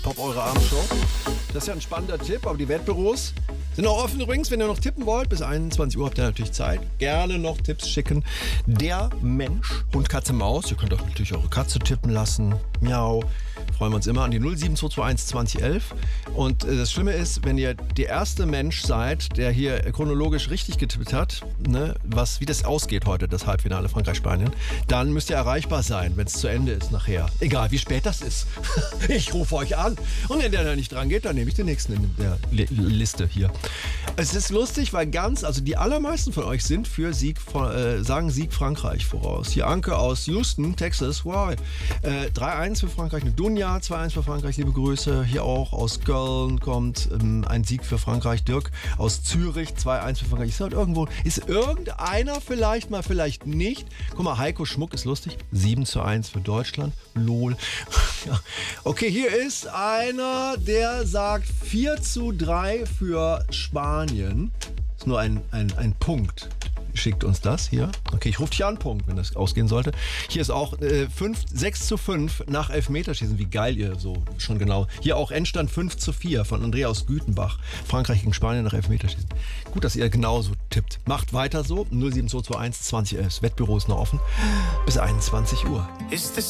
Top eure Abendshow. Das ist ja ein spannender Tipp, aber die Wettbüros sind auch offen übrigens, wenn ihr noch tippen wollt. Bis 21 Uhr habt ihr natürlich Zeit. Gerne noch Tipps schicken. Der Mensch, Hund, Katze, Maus. Ihr könnt auch natürlich eure Katze tippen lassen. Miau. Freuen wir uns immer an die 07221 2011. Und das Schlimme ist, wenn ihr der erste Mensch seid, der hier chronologisch richtig getippt hat, ne, wie das ausgeht heute, das Halbfinale Frankreich-Spanien, dann müsst ihr erreichbar sein, wenn es zu Ende ist nachher. Egal wie spät das ist. Ich rufe euch an. Und wenn der da nicht dran geht, dann nehme ich den nächsten in der Liste hier. Es ist lustig, weil die allermeisten von euch sind für sagen Sieg Frankreich voraus. Hier Anke aus Houston, Texas, wow. 3-1 für Frankreich, eine Dunja, 2-1 für Frankreich, liebe Grüße. Hier auch aus Köln kommt ein Sieg für Frankreich. Dirk aus Zürich, 2-1 für Frankreich. Ist irgendeiner vielleicht mal, vielleicht nicht. Guck mal, Heiko Schmuck ist lustig. 7-1 für Deutschland. Lol. Ja. Okay, hier ist einer, der sagt 4-3 für Spanien. Ist nur ein Punkt. Schickt uns das hier. Okay, ich rufe dich an, Punkt, wenn das ausgehen sollte. Hier ist auch 6-5 nach Elfmeterschießen. Wie geil ihr so schon genau. Hier auch Endstand 5-4 von Andrea aus Gütenbach. Frankreich gegen Spanien nach Elfmeterschießen. Gut, dass ihr genauso tippt. Macht weiter so. 07221 2011. Das Wettbüro ist noch offen. Bis 21 Uhr. Ist es